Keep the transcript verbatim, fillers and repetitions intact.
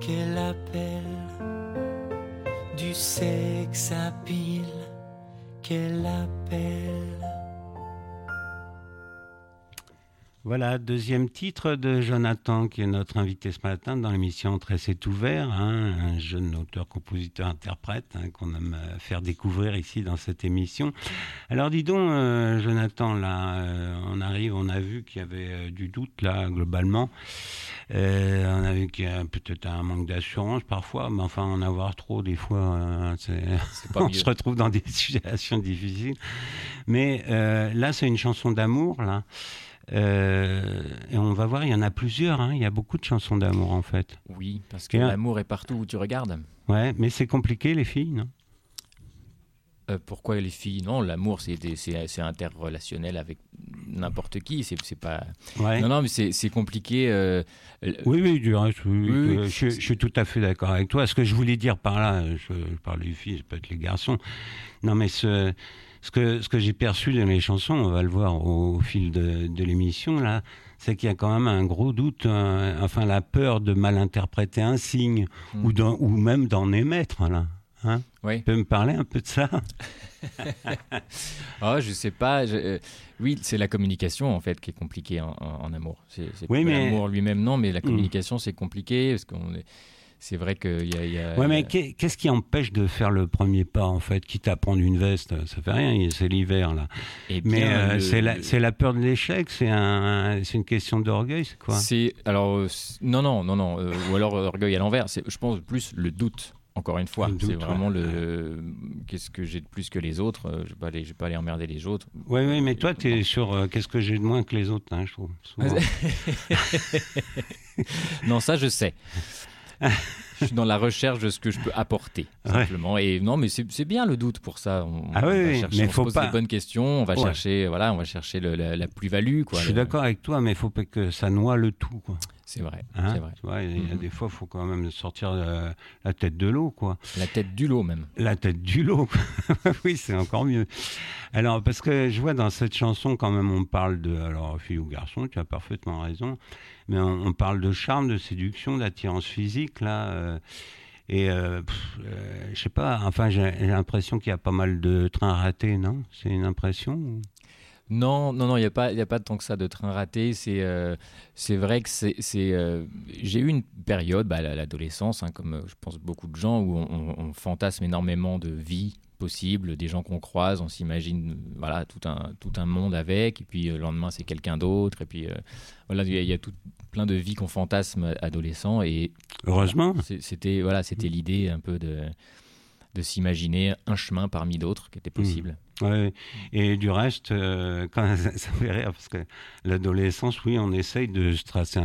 qu'elle appelle, du sexe à pile qu'elle appelle. Voilà, deuxième titre de Jonathan, qui est notre invité ce matin dans l'émission Très c'est ouvert, hein, un jeune auteur, compositeur, interprète, hein, qu'on aime faire découvrir ici dans cette émission. Alors dis donc, euh, Jonathan, là, euh, on arrive, on a vu qu'il y avait euh, du doute, là, globalement. Euh, on a vu qu'il y a peut-être un manque d'assurance parfois, mais enfin, en avoir trop, des fois, euh, c'est... C'est pas on mieux. se retrouve dans des situations difficiles. Mais euh, là, c'est une chanson d'amour, là. Euh, et on va voir, il y en a plusieurs, hein. Il y a beaucoup de chansons d'amour en fait. Oui, parce que Et un- l'amour est partout où tu regardes. Ouais, mais c'est compliqué les filles, non? Euh, pourquoi les filles? Non, l'amour, c'est, des- c'est, c'est interrelationnel avec n'importe qui. C'est, c'est pas... Ouais. Non, non, mais c'est, c'est compliqué. euh, euh, Oui, oui, du reste, oui, oui, Oui, euh, oui. Je, je suis tout à fait d'accord avec toi. Ce que je voulais dire par là, je, je parle des filles, ça peut être les garçons. Non, mais ce, ce, que, ce que j'ai perçu dans les chansons, on va le voir au, au fil de, de l'émission, là, c'est qu'il y a quand même un gros doute, euh, enfin la peur de mal interpréter un signe, Mm. ou, d'en- ou même d'en émettre, là. Hein? Oui. Tu peux me parler un peu de ça? Ah, je sais pas. je- euh, oui, c'est la communication en fait qui est compliquée en, en- en amour. C'est, c'est Oui, pas mais- l'amour lui-même, non, mais la communication c'est compliqué parce qu'on est. C'est vrai qu'il y a. il y a- Ouais, mais il y a- qu'est- qu'est-ce qui empêche de faire le premier pas, en fait? Quitte à prendre une veste, ça fait rien, c'est l'hiver, là. Eh Mais bien, euh, le- c'est, la, le- c'est la peur de l'échec, c'est, un, c'est une question d'orgueil, c'est quoi? C'est alors euh, c'est- non non non non euh, ou alors euh, orgueil à l'envers. C'est, je pense plus le doute. Encore une fois, Le doute, c'est vraiment ouais. le qu'est-ce que j'ai de plus que les autres. euh, Je vais pas aller, je vais pas aller emmerder les autres. Oui, oui, mais toi, tu es sur euh, qu'est-ce que j'ai de moins que les autres, hein, je trouve. souvent. Non, ça je sais. Je suis dans la recherche de ce que je peux apporter Ouais. simplement. Et non, mais c'est, c'est bien le doute pour ça. On, Ah oui, on va oui, chercher, mais on se faut pose pas- les bonnes questions. On va Ouais. chercher, voilà, on va chercher le- la, la plus-value, quoi. Je suis Le- d'accord avec toi, mais il faut pas que ça noie le tout, quoi. C'est vrai, Hein, c'est vrai. tu vois, il y a Mhm. des fois, il faut quand même sortir euh, la tête de l'eau, quoi. La tête du lot même. La tête du lot, quoi. Oui, c'est encore mieux. Alors, parce que je vois dans cette chanson, quand même, on parle de, alors, fille ou garçon, tu as parfaitement raison, mais on, on parle de charme, de séduction, d'attirance physique, là. euh, et, euh, pff, euh, je sais pas, enfin, j'ai, j'ai l'impression qu'il y a pas mal de trains ratés, non? C'est une impression ou- Non, non, non, il n'y a pas, il y a pas tant que ça de train raté. C'est, euh, c'est vrai que c'est, c'est, euh, j'ai eu une période, bah, l'adolescence, hein, comme euh, je pense beaucoup de gens, où on, on- on fantasme énormément de vie possible, des gens qu'on croise, on s'imagine, euh, voilà, tout un, tout un monde avec, et puis euh, le lendemain c'est quelqu'un d'autre, et puis euh, voilà, il y, a- il y a tout plein de vies qu'on fantasme adolescent, et Heureusement. c'est- c'était, voilà, c'était l'idée un peu de, de s'imaginer un chemin parmi d'autres qui était possible. Ouais. Et du reste, euh, quand, ça me fait rire, parce que l'adolescence, oui, on essaye de se tracer